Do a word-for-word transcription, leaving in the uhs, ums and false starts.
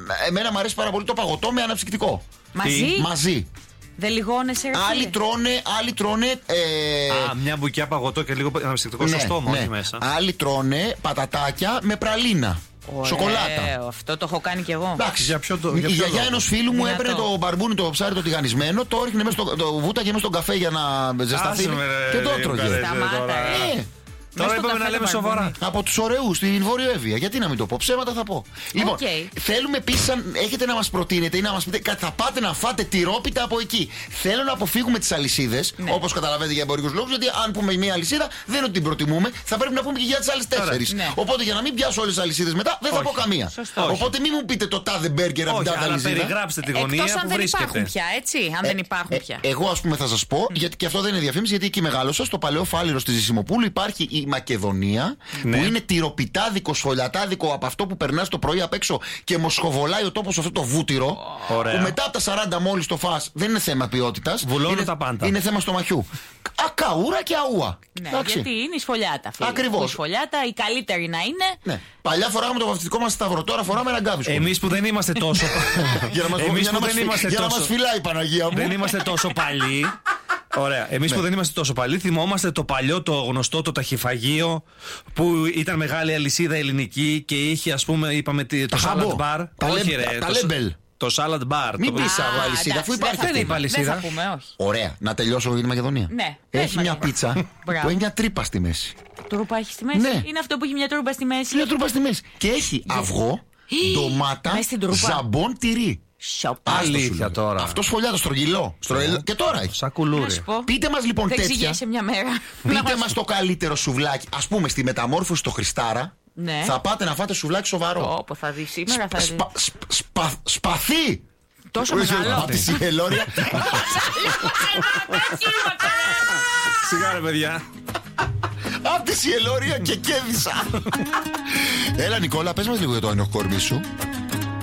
εμένα μου αρέσει πάρα πολύ το παγωτό με αναψυκτικό. Μαζί. Μαζί. Δεν λιγώνεσαι, ρε. Άλλοι τρώνε, άλλοι τρώνε. Ε... Α, μια μπουκιά παγωτό και λίγο αναψυκτικό ναι, στο στόμα, ναι. όχι μέσα. Άλλοι τρώνε πατατάκια με πραλίνα. Ωραίο, σοκολάτα. Αυτό το έχω κάνει κι εγώ. Εντάξει, για ποιο το, η για ποιο γιαγιά ενός φίλου μου Δυνατό. έπαιρνε το μπαρμπούνι το ψάρι το τηγανισμένο, το ρίχνε μέσα στο το βούταγε μέσα στον καφέ για να ζεσταθεί Άσε με, ρε, και το ρε, έτρωγε. ρε, Σταμάτα, τώρα. Ε, Τώρα Μέσα στο είπαμε να καφέ λέμε το σοβαρά. μπαρμπούνι. από τους ωραίους στην Βόρειο Εύβοια. Γιατί να μην το πω, ψέματα θα πω. Λοιπόν, Okay. θέλουμε επίσης, αν έχετε να μας προτείνετε ή να μας πείτε, θα πάτε να φάτε τυρόπιτα από εκεί. Θέλω να αποφύγουμε τις αλυσίδες, Ναι. όπως καταλαβαίνετε για εμπορικούς λόγους, γιατί αν πούμε μια αλυσίδα, δεν είναι ότι την προτιμούμε, θα πρέπει να πούμε και για τις άλλες τέσσερις. Ναι. Οπότε για να μην πιάσω όλες τις αλυσίδες μετά, δεν θα Όχι. πω καμία. Σωστό. Οπότε μην μου πείτε το τάδε μπέργκερ από Όχι, την τάδε αλλά αλυσίδα. περιγράψτε τη γωνία Εκτός αν που δεν βρίσκεται. υπάρχουν πια, έτσι. Αν δεν υπάρχουν Ε, πια. εγώ, ας πούμε, θα σας πω, γιατί και αυτό δεν είναι διαφήμιση, γιατί εκεί μεγάλωσα. Στο παλαιό Φάληρο στη Ζησιμοπούλου υπάρχει η Μακεδονία, Ναι. που είναι τυροπιτάδικο, σφολιατάδικο από αυτό που περνάς το πρωί απ' έξω και μοσχοβολάει ο τόπος αυτό το βούτυρο. Ωραία. Που μετά από τα σαράντα μόλις το φας δεν είναι θέμα ποιότητας. Βουλώνουν είναι, τα πάντα. Είναι θέμα στομαχιού. Ακαούρα και αούα. Ναι, Εντάξει. γιατί είναι η σφολιάτα. Φίλε. Ακριβώς. Η σφολιάτα, η καλύτερη να είναι. Ναι. Παλιά φοράγαμε το βαφτιστικό μας σταυρό, τώρα φοράμε ένα γκάβισκο. Εμείς που δεν είμαστε τόσο. για να μας, Εμείς για να που μας δεν φυ- είμαστε για να τόσο. μας φυλάει η Παναγία μου. Δεν είμαστε τόσο παλιοί. Ωραία. Εμείς που δεν είμαστε τόσο παλιοί, θυμόμαστε το παλιό, το γνωστό, το ταχυφαγείο που ήταν μεγάλη αλυσίδα ελληνική και είχε, ας πούμε, είπαμε τι- το Χαμπό. salad bar. Τα Όχι, λε- ρε. τα το- λέμπελ. Το salad bar. Μην το- πεις Α, άλλο αλυσίδα, εντάξει, αφού υπάρχει δεν θα αυτή. είπα πούμε, αλυσίδα. Δεν θα πούμε, όχι. Ωραία, να τελειώσω για τη Μακεδονία. Ναι, πες Έχει μας μια λίγο. πίτσα Μπράβο. που έχει μια τρύπα στη μέση. Τρούπα έχει στη μέση. Ναι. Είναι αυτό που έχει μια τρούπα στη μέση. Μια τρύπα στη μέση. Και έχει αυγό, ντομάτα, Μες στην τρούπα. ζαμπόν, τυρί. Σοπα. Άστο σου Αλήθεια λέω. τώρα. Αυτό σφολιάτο, στρογγυλό. στρογγυλό. Και τώρα έχει. Σαν Να κουλούρι. σου πω. Πείτε μας λοιπόν Δεν τέτοια. εξηγήσει μια μέρα. Πείτε μας το καλύτερο σουβλάκι. Ας πούμε στη μεταμόρφωση στο Χριστάρα. Ναι. Θα πάτε να φάτε σουβλάκι σοβαρό. Όπω θα δει σήμερα θα δει. Σπα- σπα- σπα- Σπαθί! Τόσο Όχι, μεγάλο. από τη Σιελόρια. Σιγά ρε παιδιά. Απ' τη Σιελόρια και κέρδισα. Έλα Νικόλα, πες μας λίγο για το ενοχκόρμι σου.